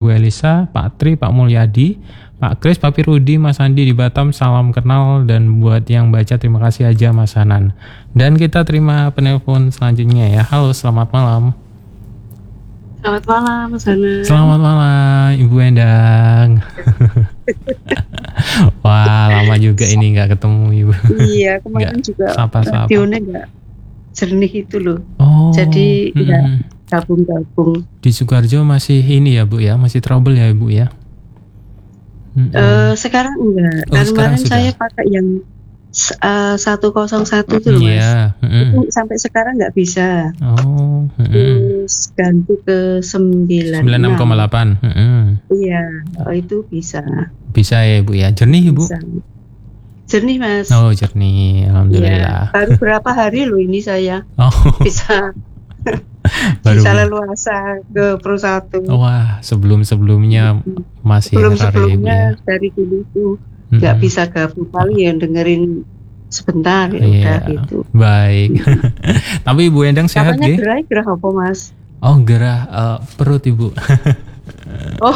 Bu Elisa, Pak Tri, Pak Mulyadi, Pak Kris, Papi Rudi, Mas Andi di Batam, salam kenal. Dan buat yang baca terima kasih aja Mas Hanan. Dan kita terima penelpon selanjutnya ya. Halo, selamat malam. Selamat malam Mas Hanan. Selamat malam Ibu Endang. Wah, lama juga ini nggak ketemu Ibu. Iya, kemarin juga radionya nggak jernih itu loh. Oh, jadi nggak gabung-gabung. Di Sukoharjo masih ini ya Bu ya, masih trouble ya Ibu ya? Sekarang enggak. Kemarin saya pakai yang 101 itu loh Mas. Itu sampai sekarang nggak bisa. Terus ganti ke 96,8. Iya, itu bisa. Bisa ya Ibu ya. Jernih Ibu? Bisa. Jernih Mas. Oh jernih, alhamdulillah. Ya, baru berapa hari loh ini saya bisa bisa leluasa ke Pro 1. Wah, sebelumnya masih sebelumnya dari dulu tuh nggak bisa gabung, kali yang dengerin sebentar ya udah gitu. Baik. Tapi Ibu Endang sehat nggih? Gerah apa Mas? Oh gerah perut Ibu. Oh.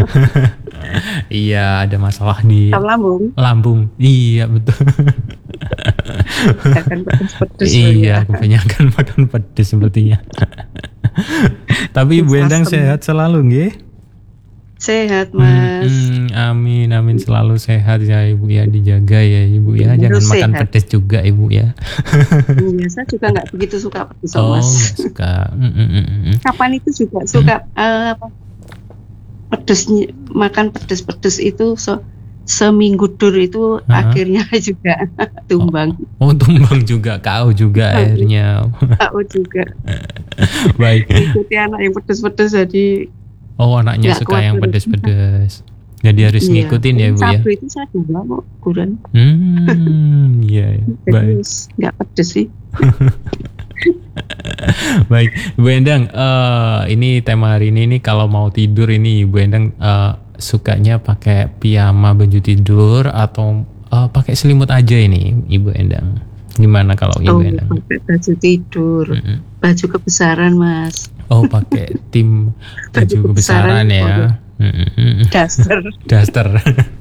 Iya, ada masalah di lambung. Iya betul. Kebanyakan pedes. Iya, kebanyakan makan pedes sepertinya. Tapi Ibu Endang sehat selalu nggih? Sehat Mas. Amin selalu sehat ya Ibu ya, dijaga ya Ibu ya. Jangan makan pedes juga Ibu ya. Iya, saya juga nggak begitu suka pedes Mas. Suka. Kapan itu juga suka pedesnya, makan pedes itu seminggu dur itu akhirnya juga tumbang. Tumbang juga, KO juga akhirnya. KO juga. Baik. Ikuti anak yang pedes-pedes jadi. Anaknya suka yang pedes-pedes. Jadi harus ngikutin ya Bu ya. Sabtu itu saya juga kok kurang. Iya. Baik. Nggak pedes sih. Baik, Bu Endang, ini tema hari ini kalau mau tidur ini Bu Endang sukanya pakai piyama baju tidur atau pakai selimut aja ini Ibu Endang? Gimana kalau Ibu Endang? Pakai baju tidur, baju kebesaran Mas. Pakai tim baju kebesaran ya. Daster.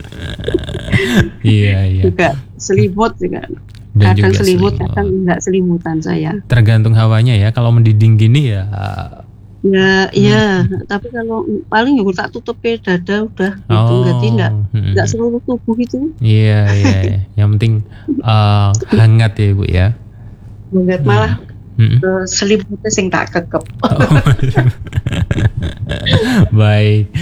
Iya. Juga selimut juga. Dan kadang selimut, kadang enggak selimutan saya. Tergantung hawanya ya. Kalau mendiding gini ya. Iya. Tapi kalau paling ya tak tutup ke dada udah. Gitu. Enggak seluruh tubuh itu. Iya. Yang penting hangat ya Bu ya. Hangat malah. Selimutnya sing tak kekep. Baik.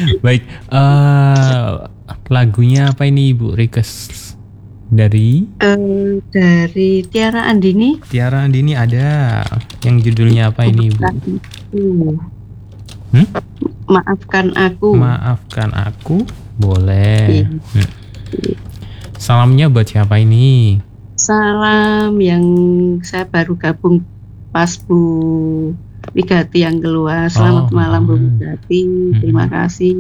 Lagunya apa ini Ibu request? Dari Tiara Andini. Tiara Andini ada. Yang judulnya apa ini Ibu? Maafkan aku. Maafkan aku. Boleh. Salamnya buat siapa ini? Salam yang saya baru gabung pas Bu Wigati yang keluar. Selamat malam Bu Wigati. Terima kasih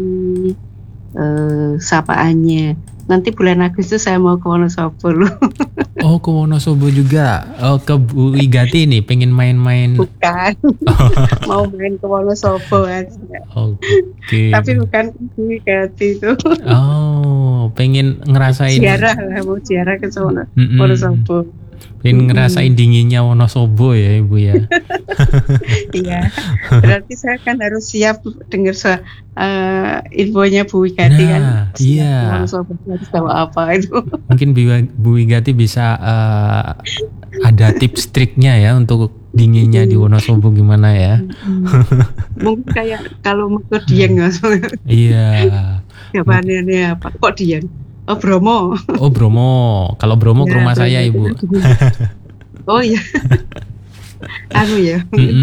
sapaannya. Nanti bulan Agustus saya mau ke Wonosobo loh. Ke Wonosobo juga. Ke Bu Wigati nih, pengen main-main. Bukan. Mau main ke Wonosobo aja. Oke. Tapi bukan Bu Wigati itu. Pengen ngerasain. Mau ziarah ke Wonosobo. Pengen ngerasain dinginnya Wonosobo ya Ibu ya. Iya. Berarti saya kan harus siap dengar infonya Bu Wigati kan. Iya. Wonosobo harus tahu apa itu. Mungkin Bu Wigati bisa ada tips triknya ya untuk dinginnya di Wonosobo gimana ya. Mungkin kayak kalau mau ke Dieng. Iya. Jawabannya apa? Kok Dieng? Bromo. Bromo. Kalau Bromo ke rumah saya Ibu. Oh iya. Ya.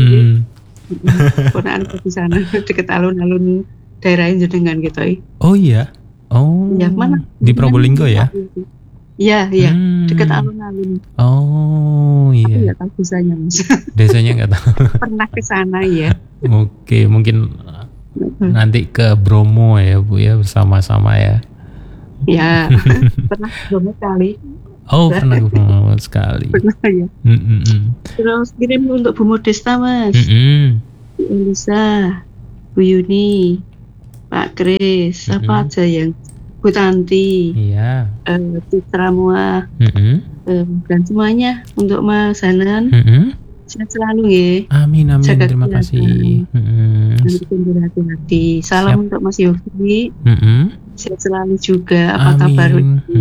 Ponaan di sana dekat alun-alun daerah jenengan gitu. Oh iya. Ya mana? Di Probolinggo ya? Iya. Dekat alun-alun. Oh iya. Aku nggak tahu desanya Mas. Desanya nggak tahu. Pernah ke sana ya. Oke, mungkin nanti ke Bromo ya Bu ya, bersama-sama ya. Ya, pernah Bromo sekali. Pernah ke Bromo sekali. Pernah ya. Terus kirim untuk Bu Modesta Mas. Bu Elisa, Bu Yuni. Pak Kris, apa aja yang Bu Tanti, iya, Citra Muah, dan semuanya untuk Mas Hanan. Sehat selalu ya. Amin, terima kasih. Hati-hati. Salam untuk Mas Yofi. Sehat selalu juga. Apa kabar?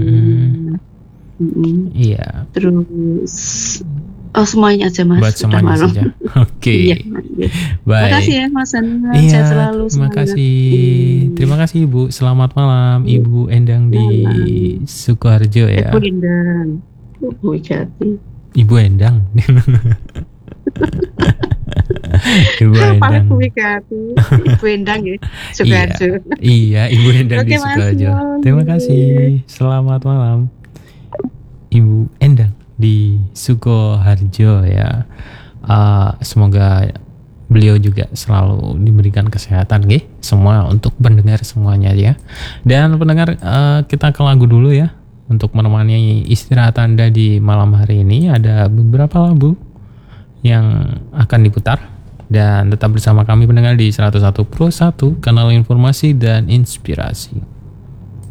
Iya. Terus semuanya aja Mas. Buat semuanya saja. Oke. Iya. Baik. Terima kasih ya Mas Hanan. Iya, sehat selalu. Terima kasih. Terima kasih Ibu. Selamat malam Ibu Endang di Sukoharjo ya. Ibu Endang. Bu Jati. Ibu Endang. Ibu Endang. Ibu Endang ya. Sukoharjo. Iya, Ibu Endang di Sukoharjo. Terima kasih. Selamat malam Ibu Endang di Sukoharjo ya. Semoga beliau juga selalu diberikan kesehatan semua untuk pendengar semuanya ya. Dan pendengar, kita ke lagu dulu ya untuk menemani istirahat Anda di malam hari ini. Ada beberapa lagu yang akan diputar dan tetap bersama kami pendengar di 101.1 kanal informasi dan inspirasi.